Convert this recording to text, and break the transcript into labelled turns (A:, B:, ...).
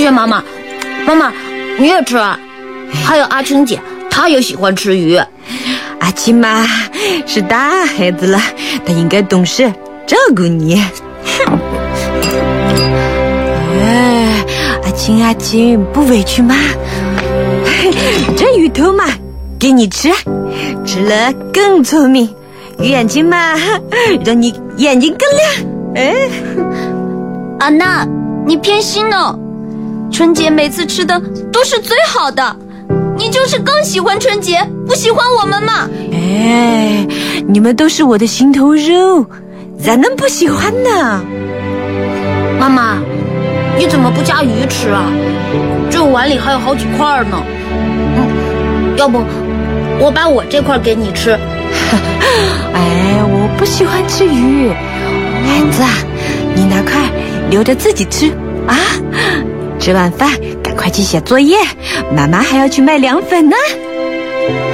A: 谢妈妈。妈妈，你也吃啊？还有阿青姐，她也喜欢吃鱼。
B: 阿青嘛是大孩子了，她应该懂事，照顾你。阿青，不委屈吗？这鱼头嘛，给你吃，吃了更聪明。鱼眼睛嘛，让你眼睛更亮。
C: 安娜，你偏心了。春节每次吃的都是最好的，你就是更喜欢春节，不喜欢我们嘛？
B: 你们都是我的心头肉，咋能不喜欢呢？
A: 妈妈，你怎么不加鱼吃啊？这碗里还有好几块呢。要不我把我这块给你吃。
B: 我不喜欢吃鱼。孩子啊，你那块留着自己吃啊。吃完饭赶快去写作业，妈妈还要去卖凉粉呢。